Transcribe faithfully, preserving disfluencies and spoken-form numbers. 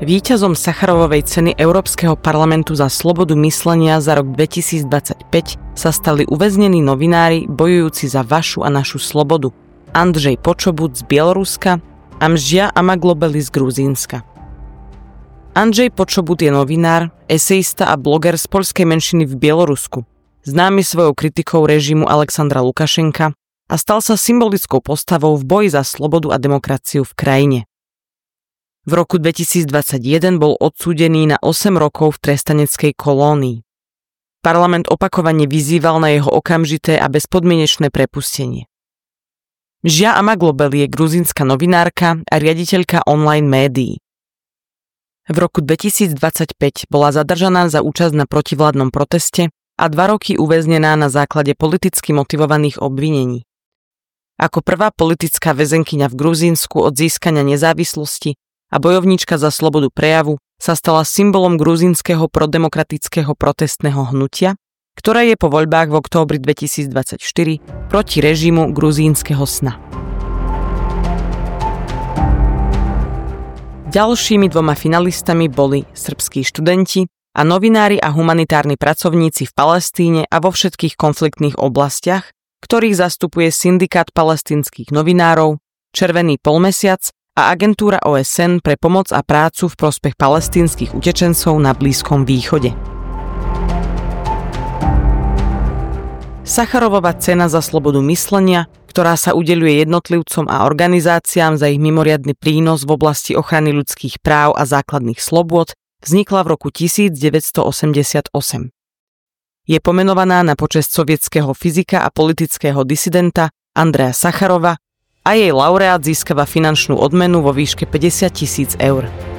Víťazom Sacharovovej ceny Európskeho parlamentu za slobodu myslenia za rok dvetisícdvadsaťpäť sa stali uväznení novinári bojujúci za vašu a našu slobodu. Andrzej Počobut z Bieloruska a Mžia Amaglobeli z Gruzínska. Andrzej Počobut je novinár, esejista a bloger z poľskej menšiny v Bielorusku. Známy svojou kritikou režimu Alexandra Lukašenka a stal sa symbolickou postavou v boji za slobodu a demokraciu v krajine. V roku dvetisícdvadsaťjeden bol odsúdený na osem rokov v trestaneckej kolónii. Parlament opakovane vyzýval na jeho okamžité a bezpodmienečné prepustenie. Mžia Amaglobeli je gruzínska novinárka a riaditeľka online médií. V roku dvetisícdvadsaťpäť bola zadržaná za účasť na protivládnom proteste a dva roky uväznená na základe politicky motivovaných obvinení. Ako prvá politická väzenkyňa v Gruzínsku od získania nezávislosti a bojovníčka za slobodu prejavu sa stala symbolom gruzínskeho prodemokratického protestného hnutia, ktoré je po voľbách v októbri dvetisícdvadsaťštyri proti režimu gruzínskeho sna. Ďalšími dvoma finalistami boli srbskí študenti a novinári a humanitárni pracovníci v Palestíne a vo všetkých konfliktných oblastiach, ktorých zastupuje Syndikát palestínskych novinárov, Červený polmesiac a agentúra ó es en pre pomoc a prácu v prospech palestínskych utečencov na Blízkom východe. Sacharovova cena za slobodu myslenia, ktorá sa udeľuje jednotlivcom a organizáciám za ich mimoriadny prínos v oblasti ochrany ľudských práv a základných slobôd, vznikla v roku devätnásťstoosemdesiatosem. Je pomenovaná na počesť sovietskeho fyzika a politického disidenta Andreja Sacharova a jej laureát získava finančnú odmenu vo výške päťdesiat tisíc eur.